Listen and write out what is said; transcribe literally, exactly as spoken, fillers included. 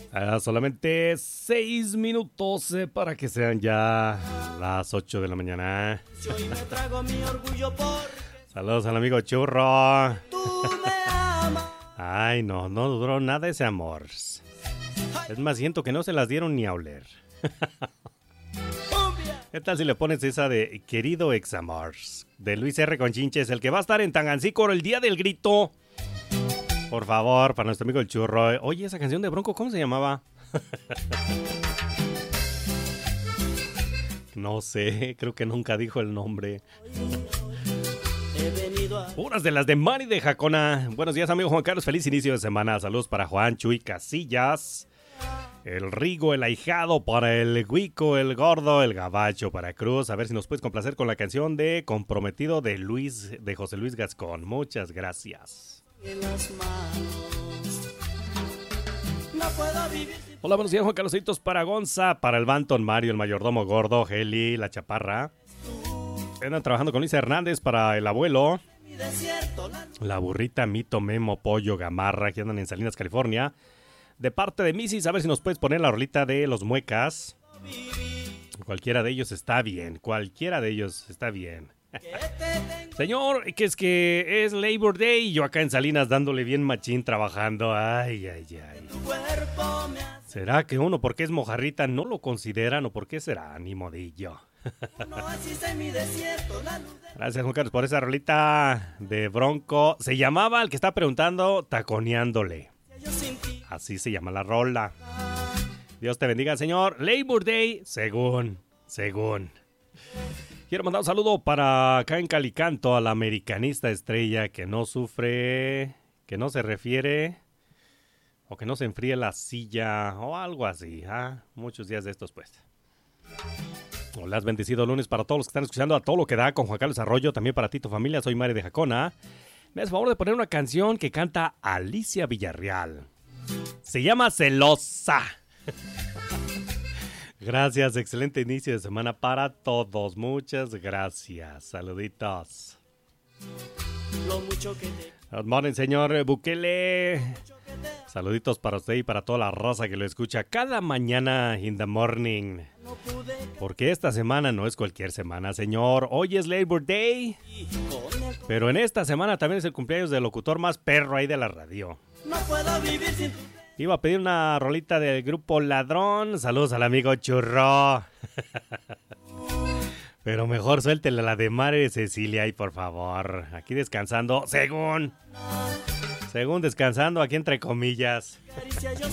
Ah, solamente seis minutos eh, para que sean ya las ocho de la mañana. Saludos al amigo Churro. Ay, no, no duró nada ese amor. Es más, siento que no se las dieron ni a oler. ¿Qué tal si le pones esa de Querido Examor de Luis R. Conchinches, el que va a estar en Tangancícuaro el día del grito? Por favor, para nuestro amigo el Churro. Oye, esa canción de Bronco, ¿cómo se llamaba? No sé, creo que nunca dijo el nombre. Unas de las de Mari de Jacona. Buenos días, amigo Juan Carlos. Feliz inicio de semana. Saludos para Juan, Chuy, Casillas. El Rigo, el ahijado para el Guico, el Gordo, el Gabacho para Cruz. A ver si nos puedes complacer con la canción de Comprometido de Luis, de José Luis Gascón. Muchas gracias. En las manos. No puedo vivir. Hola, buenos días, Juan Carlositos, para Gonza, para el Banton, Mario, el mayordomo gordo, Heli, la chaparra. Andan trabajando con Luis Hernández para el abuelo. La burrita, Mito, Memo, Pollo, Gamarra, que andan en Salinas, California. De parte de Misis, a ver si nos puedes poner la rolita de los Muecas. Cualquiera de ellos está bien, cualquiera de ellos está bien. Señor, que es que es Labor Day y yo acá en Salinas dándole bien machín trabajando. Ay, ay, ay. ¿Será que uno porque es mojarrita no lo consideran o por qué será? Ni modillo. Gracias, Juan Carlos, por esa rolita de Bronco. Se llamaba, el que está preguntando, Taconeándole. Así se llama la rola. Dios te bendiga, señor. Labor Day, según, según. Quiero mandar un saludo para acá en Calicanto a la americanista estrella que no sufre, que no se refiere o que no se enfríe la silla o algo así. ¿Ah? Muchos días de estos, pues. Hola, bendecido lunes para todos los que están escuchando a todo lo que da con Juan Carlos Arroyo. También para ti, tu familia. Soy Mari de Jacona. Me haces favor de poner una canción que canta Alicia Villarreal. Se llama Celosa. Gracias, excelente inicio de semana para todos. Muchas gracias. Saluditos. Lo mucho que te... Good morning, señor Bukele. Saluditos para usted y para toda la raza que lo escucha cada mañana in the morning. Porque esta semana no es cualquier semana, señor. Hoy es Labor Day. Pero en esta semana también es el cumpleaños del locutor más perro ahí de la radio. No puedo vivir sin... Iba a pedir una rolita del grupo Ladrón. Saludos al amigo Churro. Pero mejor suéltele la de Mare Cecilia ahí, por favor. Aquí descansando, según. Según descansando, aquí entre comillas.